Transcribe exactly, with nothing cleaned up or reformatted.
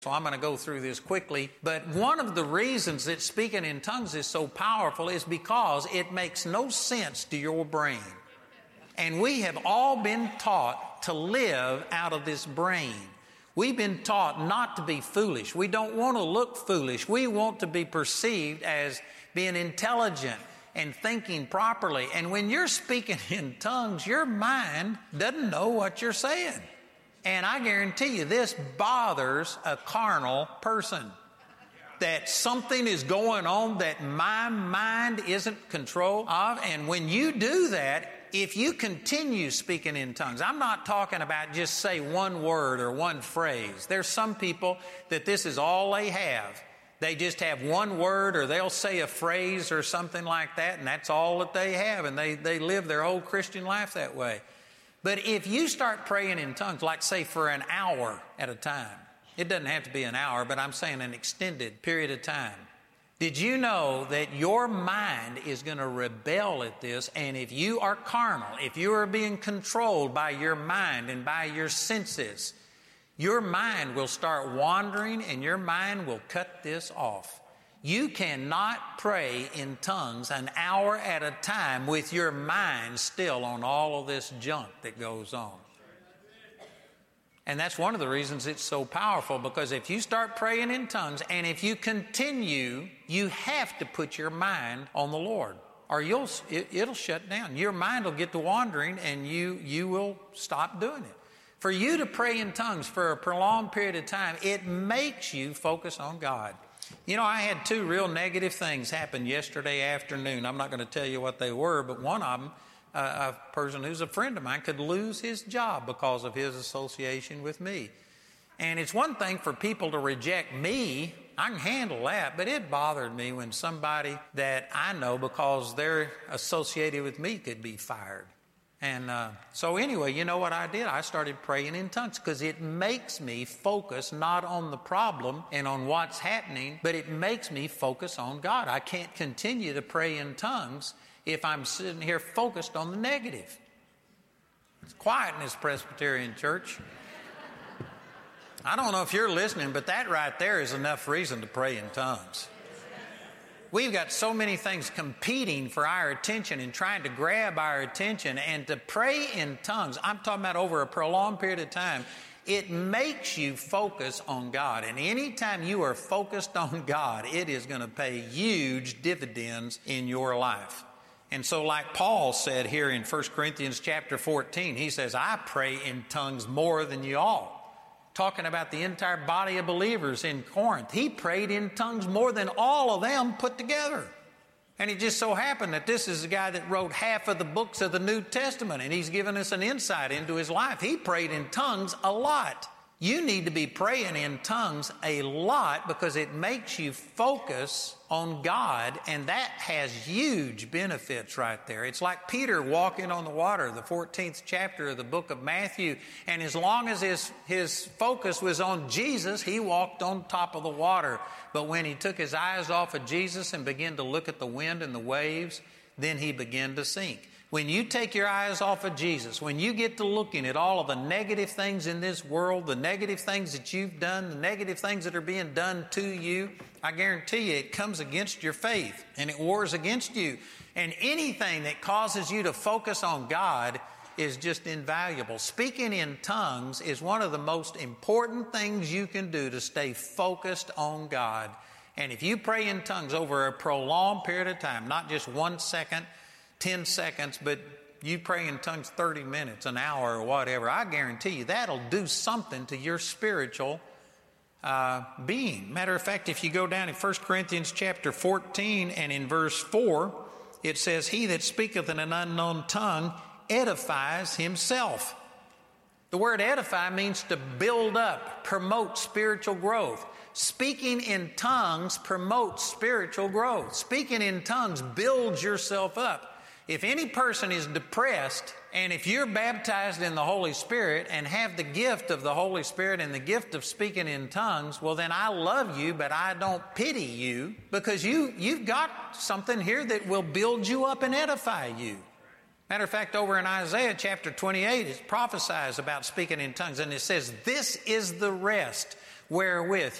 So I'm going to go through this quickly. But one of the reasons that speaking in tongues is so powerful is because it makes no sense to your brain. And we have all been taught to live out of this brain. We've been taught not to be foolish. We don't want to look foolish. We want to be perceived as being intelligent and thinking properly. And when you're speaking in tongues, your mind doesn't know what you're saying. And I guarantee you this bothers a carnal person. That something is going on that my mind isn't control of. And when you do that, if you continue speaking in tongues, I'm not talking about just say one word or one phrase. There's some people that this is all they have. They just have one word, or they'll say a phrase or something like that, and that's all that they have. And they, they live their whole Christian life that way. But if you start praying in tongues, like say for an hour at a time, it doesn't have to be an hour, but I'm saying an extended period of time. Did you know that your mind is going to rebel at this? And if you are carnal, if you are being controlled by your mind and by your senses, your mind will start wandering and your mind will cut this off. You cannot pray in tongues an hour at a time with your mind still on all of this junk that goes on. And that's one of the reasons it's so powerful, because if you start praying in tongues and if you continue, you have to put your mind on the Lord, or you'll it, it'll shut down. Your mind will get to wandering and you you will stop doing it. For you to pray in tongues for a prolonged period of time, it makes you focus on God. You know, I had two real negative things happen yesterday afternoon. I'm not going to tell you what they were, but one of them, uh, a person who's a friend of mine could lose his job because of his association with me. And it's one thing for people to reject me. I can handle that, but it bothered me when somebody that I know, because they're associated with me, could be fired. And uh, so anyway, you know what I did? I started praying in tongues because it makes me focus not on the problem and on what's happening, but it makes me focus on God. I can't continue to pray in tongues if I'm sitting here focused on the negative. It's quiet in this Presbyterian church. I don't know if you're listening, but that right there is enough reason to pray in tongues. We've got so many things competing for our attention and trying to grab our attention, and to pray in tongues, I'm talking about over a prolonged period of time, it makes you focus on God. And anytime you are focused on God, it is going to pay huge dividends in your life. And so like Paul said here in First Corinthians chapter fourteen, he says, I pray in tongues more than you all. Talking about the entire body of believers in Corinth. He prayed in tongues more than all of them put together. And it just so happened that this is the guy that wrote half of the books of the New Testament, and he's given us an insight into his life. He prayed in tongues a lot. You need to be praying in tongues a lot because it makes you focus on God, and that has huge benefits right there. It's like Peter walking on the water, the fourteenth chapter of the book of Matthew, and as long as his, his focus was on Jesus, he walked on top of the water. But when he took his eyes off of Jesus and began to look at the wind and the waves, then he began to sink. When you take your eyes off of Jesus, when you get to looking at all of the negative things in this world, the negative things that you've done, the negative things that are being done to you, I guarantee you it comes against your faith and it wars against you. And anything that causes you to focus on God is just invaluable. Speaking in tongues is one of the most important things you can do to stay focused on God. And if you pray in tongues over a prolonged period of time, not just one second, ten seconds, but you pray in tongues thirty minutes, an hour, or whatever, I guarantee you that'll do something to your spiritual uh, being. Matter of fact, if you go down in First Corinthians chapter fourteen and in verse four, it says, he that speaketh in an unknown tongue edifies himself. The word edify means to build up, promote spiritual growth. Speaking in tongues promotes spiritual growth. Speaking in tongues builds yourself up. If any person is depressed, and if you're baptized in the Holy Spirit and have the gift of the Holy Spirit and the gift of speaking in tongues, well then I love you, but I don't pity you, because you, you've got something here that will build you up and edify you. Matter of fact, over in Isaiah chapter twenty-eight, it prophesies about speaking in tongues, and it says, this is the rest wherewith